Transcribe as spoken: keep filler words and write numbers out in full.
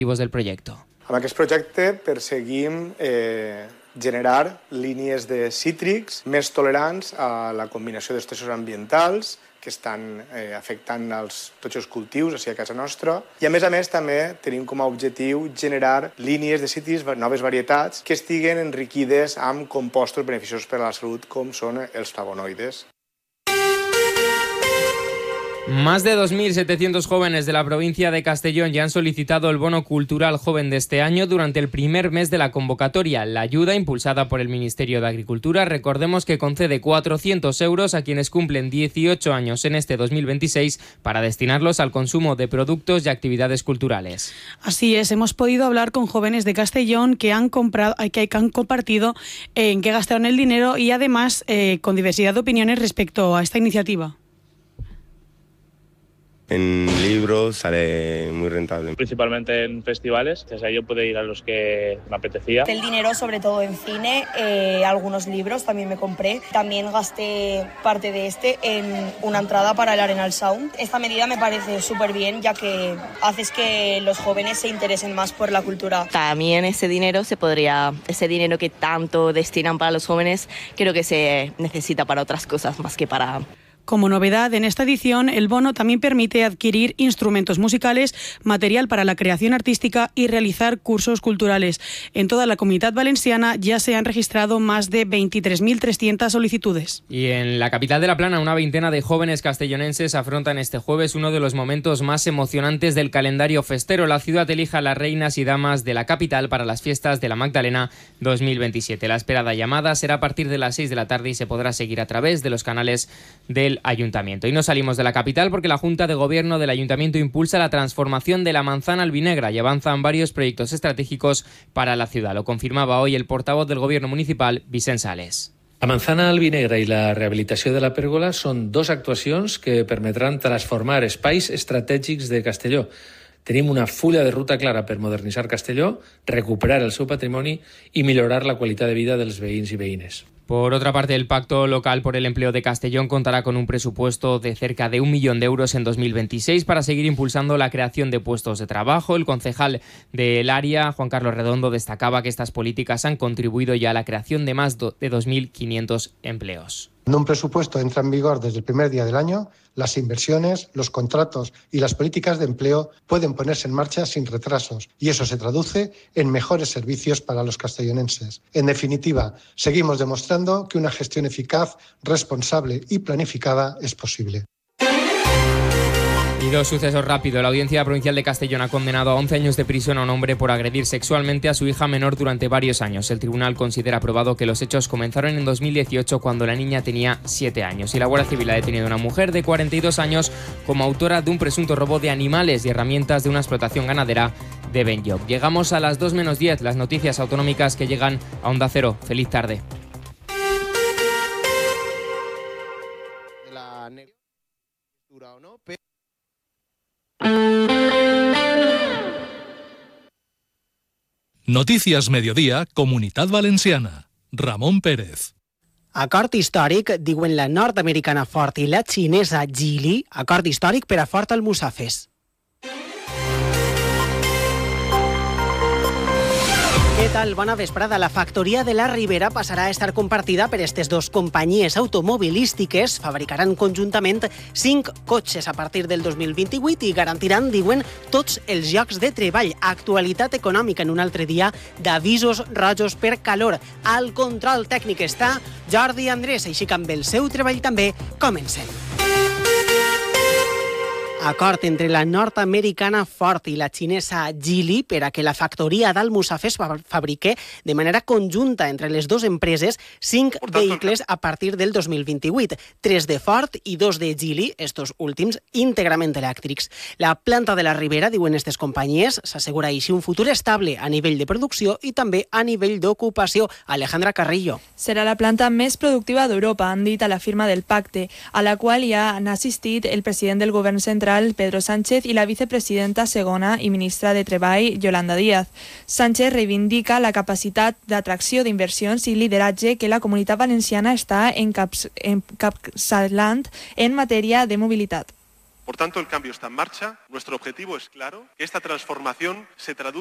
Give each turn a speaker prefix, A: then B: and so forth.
A: del proyecto.
B: Amb aquest projecte perseguim eh, generar línies de cítrics més tolerants a la combinació d'estressors ambientals que estan eh, afectant els, tots els cultius, així a casa nostra. I a més a més també tenim com a objectiu generar línies de cítrics, noves varietats, que estiguen enriquides amb compostos beneficiosos per a la salut, com són els flavonoides.
A: Más de dos mil setecientos jóvenes de la provincia de Castellón ya han solicitado el bono cultural joven de este año durante el primer mes de la convocatoria. La ayuda, impulsada por el Ministerio de Agricultura, recordemos que concede cuatrocientos euros a quienes cumplen dieciocho años en este dos mil veintiséis para destinarlos al consumo de productos y actividades culturales.
C: Así es, hemos podido hablar con jóvenes de Castellón que han comprado, que han compartido en qué gastaron el dinero y además eh, con diversidad de opiniones respecto a esta iniciativa.
D: En libros sale muy rentable.
E: Principalmente en festivales, o sea, yo pude ir a los que me apetecía.
F: El dinero sobre todo en cine, eh, algunos libros también me compré. También gasté parte de este en una entrada para el Arenal Sound. Esta medida me parece súper bien, ya que haces que los jóvenes se interesen más por la cultura.
G: También ese dinero se podría, ese dinero que tanto destinan para los jóvenes, creo que se necesita para otras cosas más que para...
C: Como novedad, en esta edición, el bono también permite adquirir instrumentos musicales, material para la creación artística y realizar cursos culturales. En toda la Comunitat Valenciana ya se han registrado más de veintitrés mil trescientas solicitudes.
A: Y en la capital de La Plana, una veintena de jóvenes castellonenses afrontan este jueves uno de los momentos más emocionantes del calendario festero. La ciudad elige a las reinas y damas de la capital para las fiestas de la Magdalena dos mil veintisiete. La esperada llamada será a partir de las seis de la tarde y se podrá seguir a través de los canales del Ayuntamiento. Y no salimos de la capital porque la Junta de Gobierno del Ayuntamiento impulsa la transformación de la manzana albinegra y avanzan varios proyectos estratégicos para la ciudad. Lo confirmaba hoy el portavoz del Gobierno municipal, Vicent Sales.
H: La manzana albinegra i la rehabilitació de la pèrgola són dos actuacions que permetran transformar espais estratègics de Castelló. Tenim una fulla de ruta clara per modernitzar Castelló, recuperar el seu patrimoni i millorar la qualitat de vida dels veïns i veïnes.
A: Por otra parte, el Pacto Local por el Empleo de Castellón contará con un presupuesto de cerca de un millón de euros en dos mil veintiséis para seguir impulsando la creación de puestos de trabajo. El concejal del área, Juan Carlos Redondo, destacaba que estas políticas han contribuido ya a la creación de más de dos mil quinientos empleos.
I: Cuando un presupuesto entra en vigor desde el primer día del año, las inversiones, los contratos y las políticas de empleo pueden ponerse en marcha sin retrasos y eso se traduce en mejores servicios para los castellonenses. En definitiva, seguimos demostrando que una gestión eficaz, responsable y planificada es posible.
A: Y dos sucesos rápidos. La Audiencia Provincial de Castellón ha condenado a once años de prisión a un hombre por agredir sexualmente a su hija menor durante varios años. El tribunal considera probado que los hechos comenzaron en dos mil dieciocho cuando la niña tenía siete años. Y la Guardia Civil ha detenido a una mujer de cuarenta y dos años como autora de un presunto robo de animales y herramientas de una explotación ganadera de Benlloc. Llegamos a las dos menos diez, las noticias autonómicas que llegan a Onda Cero. Feliz tarde.
J: Noticias Mediodía, Comunitat Valenciana. Ramon Pérez.
K: Acord històric, diuen la nord-americana Ford i la xinesa Geely, acord històric per a Ford Almussafes. Què tal? Bona vesprada. La factoria de la Ribera passarà a estar compartida per aquestes dues companyies automobilístiques. Fabricaran conjuntament cinc cotxes a partir del dos mil vint-i-vuit i garantiran, diuen, tots els llocs de treball. Actualitat econòmica en un altre dia d'avisos rojos per calor. Al control tècnic està Jordi Andrés, així que amb el seu treball també comencem. Acord entre la nord-americana Ford i la xinesa Geely per a que la factoria d'Almussafes fabrique de manera conjunta entre les dues empreses cinc vehicles a partir del dos mil vint-i-vuit, tres de Ford i dos de Geely, estos últims íntegrament elèctrics. La planta de la Ribera, diuen aquestes companyies, s'assegura així un futur estable a nivell de producció i també a nivell d'ocupació. Alejandra Carrillo.
L: Serà la planta més productiva d'Europa, han dit a la firma del pacte, a la qual ja han assistit el president del govern central Pedro Sánchez i la vicepresidenta segona i ministra de Treball, Yolanda Díaz. Sánchez reivindica la capacitat d'atracció d'inversions i lideratge que la Comunitat Valenciana està encaps- encapçalant en matèria de mobilitat.
M: Por tanto, el cambio está en marcha. Nuestro objetivo es claro, que esta transformación se traduzca